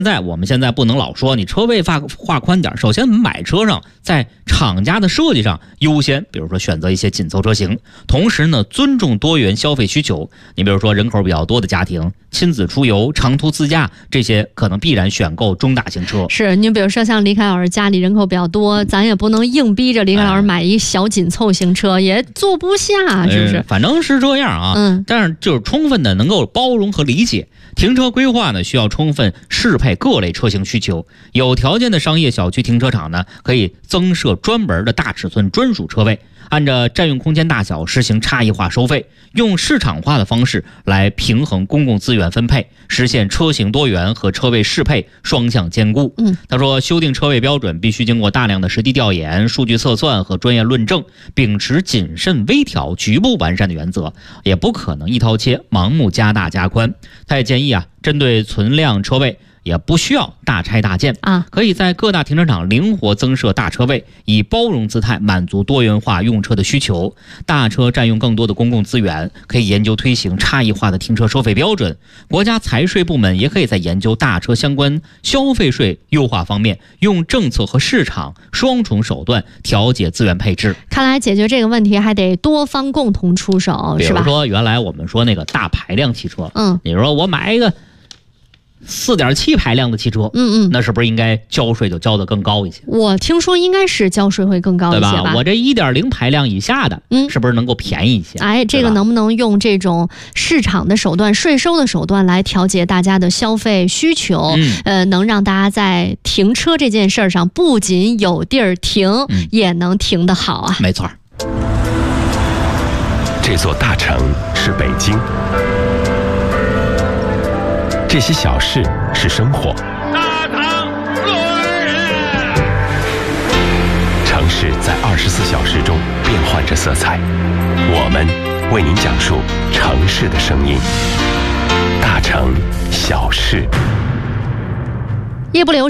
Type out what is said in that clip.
我们现在不能老说你车位画宽点，首先我们买车上在厂家的设计上优先，比如说选择一些紧凑车型，同时呢尊重多元消费需求。你比如说人口比较多的家庭、亲子出游、长途自驾，这些可能必然选购中大型车。 是，你比如说像李凯老师家里人口比较多，咱也不能硬逼着李凯老师买一小紧凑型车，也坐不下，是不是？ 反正是这样啊。但是就是充分的能够包容和理解。停车规划呢，需要充分适配各类车型需求。有条件的商业小区停车场呢，可以增设专门的大尺寸专属车位，按照占用空间大小实行差异化收费，用市场化的方式来平衡公共资源分配，实现车型多元和车位适配双向兼顾。他说，修订车位标准必须经过大量的实地调研、数据测算和专业论证，秉持谨慎微调、局部完善的原则，也不可能一刀切、盲目加大加宽。他也建议针对存量车位也不需要大拆大建可以在各大停车场灵活增设大车位，以包容姿态满足多元化用车的需求。大车占用更多的公共资源，可以研究推行差异化的停车收费标准。国家财税部门也可以在研究大车相关消费税优化方面，用政策和市场双重手段调节资源配置。 看来解决这个问题还得多方共同出手，是吧？ 比如说原来我们说那个大排量汽车，你说我买一个4.7排量的汽车，那是不是应该交税就交得更高一些？ 我听说应该是交税会更高一些吧？ 对吧？我这1.0排量以下的，是不是能够便宜一些？ 这个能不能用这种市场的手段、税收的手段来调节大家的消费需求？能让大家在停车这件事上不仅有地儿停，也能停得好啊！ 没错。 这座大城是北京。这些小事是生活。 大唐路人， 城市在24小时中变换着色彩，我们为您讲述城市的声音。大城小事。 夜不流